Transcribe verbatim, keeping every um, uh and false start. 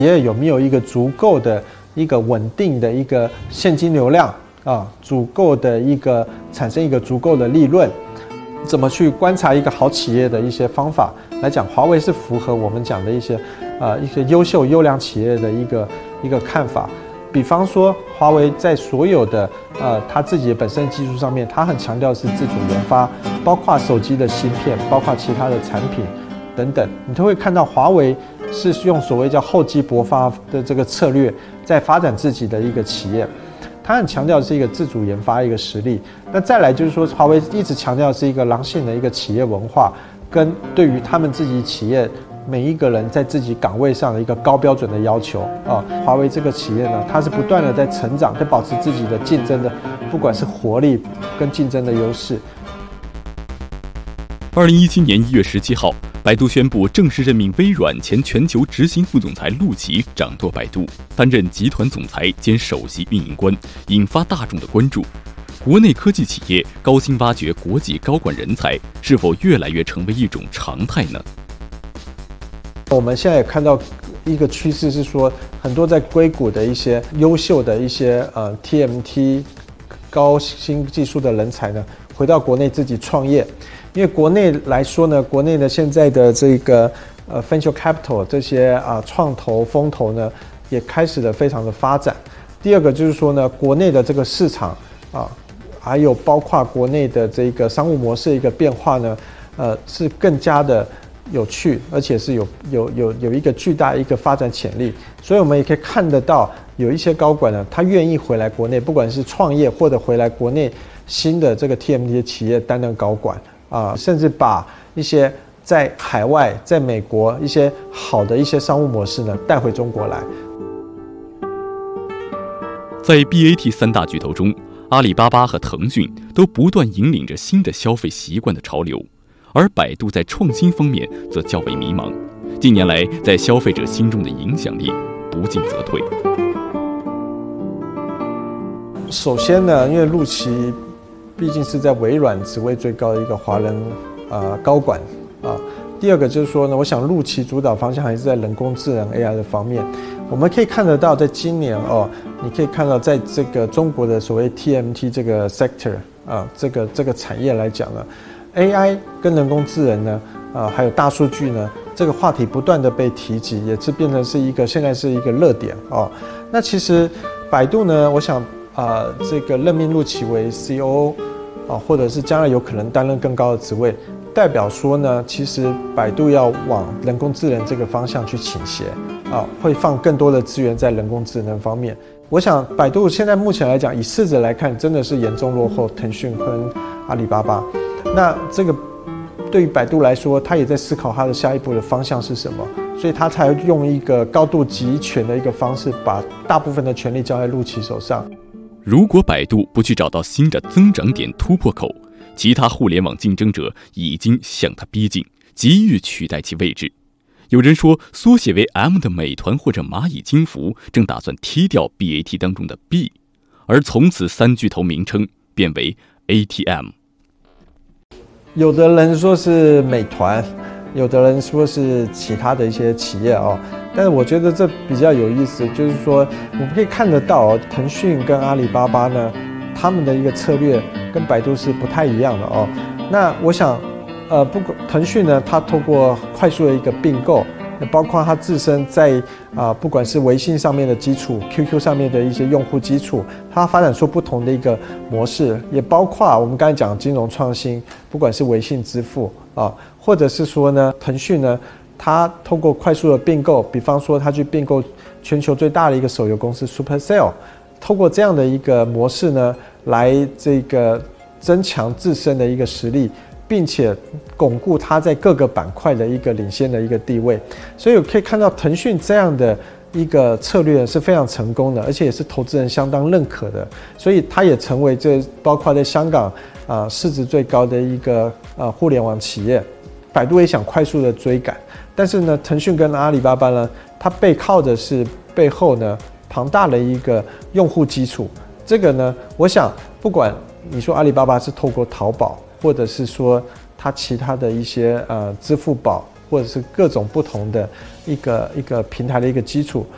业有没有一个足够的一个稳定的一个现金流量啊，足够的一个产生一个足够的利润，怎么去观察一个好企业的一些方法来讲，华为是符合我们讲的一些呃一些优秀优良企业的一个一个看法。比方说，华为在所有的呃它自己的本身技术上面，它很强调是自主研发，包括手机的芯片，包括其他的产品等等，你都会看到华为是用所谓叫厚积薄发的这个策略，在发展自己的一个企业。它很强调的是一个自主研发一个实力。那再来就是说，华为一直强调的是一个狼性的一个企业文化，跟对于他们自己企业每一个人在自己岗位上的一个高标准的要求啊。华为这个企业呢，它是不断的在成长，在保持自己的竞争的，不管是活力跟竞争的优势。 二零一七年一月十七号，百度宣布正式任命微软前全球执行副总裁陆琪掌舵百度，担任集团总裁兼首席运营官，引发大众的关注。国内科技企业高薪挖掘国际高管人才，是否越来越成为一种常态呢？ 我们现在也看到一个趋势是说，很多在硅谷的一些优秀的一些呃 T M T 高新技术的人才呢，回到国内自己创业。因为国内来说呢，国内呢现在的这个呃 venture capital 这些啊创投风投呢，也开始了非常的发展。第二个就是说呢，国内的这个市场啊，还有包括国内的这个商务模式的一个变化呢，呃是更加的有趣，而且是有有有有一个巨大一个发展潜力。所以我们也可以看得到，有一些高管呢，他愿意回来国内，不管是创业或者回来国内新的这个 T M T 的企业担任高管。啊，甚至把一些在海外、在美国一些好的一些商务模式呢带回中国来。 在 B A T 三大巨头中，阿里巴巴和腾讯都不断引领着新的消费习惯的潮流，而百度在创新方面则较为迷茫。近年来，在消费者心中的影响力不进则退。 首先呢，因为陆琪毕竟是在微软职位最高的一个华人呃高管啊。第二个就是说呢，我想陆琪主导方向还是在人工智能 A I 的方面。我们可以看得到，在今年哦，你可以看到在这个中国的所谓 T M T 这个 sector 啊，这个这个产业来讲呢 ，A I 跟人工智能呢，啊还有大数据呢，这个话题不断的被提及，也是变成是一个现在是一个热点哦。那其实百度呢，我想啊、呃，这个任命陆琪为 C O O。啊，或者是将来有可能担任更高的职位，代表说呢，其实百度要往人工智能这个方向去倾斜啊，会放更多的资源在人工智能方面。我想，百度现在目前来讲，以市值来看，真的是严重落后腾讯跟阿里巴巴。那这个对于百度来说，它也在思考它的下一步的方向是什么，所以它才用一个高度集权的一个方式，把大部分的权力交在陆琪手上。 如果百度不去找到新的增长点突破口，其他互联网竞争者已经向它逼近，急于取代其位置。有人说，缩写为 M 的美团或者蚂蚁金服正打算踢掉 B A T 当中的 B， 而从此三巨头名称变为 A T M。 有的人说是美团，有的人说是其他的一些企业哦。但是我觉得这比较有意思，就是说我们可以看得到哦，腾讯跟阿里巴巴呢，他们的一个策略跟百度是不太一样的哦。那我想，呃，不过腾讯呢，它透过快速的一个并购，包括它自身在啊、呃，不管是微信上面的基础 ，Q Q 上面的一些用户基础，它发展出不同的一个模式，也包括我们刚才讲的金融创新，不管是微信支付啊，或者是说呢，腾讯呢。他透过快速的并购，比方说他去并购全球最大的一个手游公司 Supercell， 透过这样的一个模式呢，来这个增强自身的一个实力，并且巩固它在各个板块的一个领先的一个地位。所以我可以看到腾讯这样的一个策略是非常成功的，而且也是投资人相当认可的，所以它也成为这包括在香港啊、呃、市值最高的一个呃互联网企业。百度也想快速的追赶。但是呢，腾讯跟阿里巴巴呢，它背靠的是背后呢庞大的一个用户基础。这个呢，我想不管你说阿里巴巴是透过淘宝，或者是说它其他的一些呃支付宝，或者是各种不同的一个一个平台的一个基础，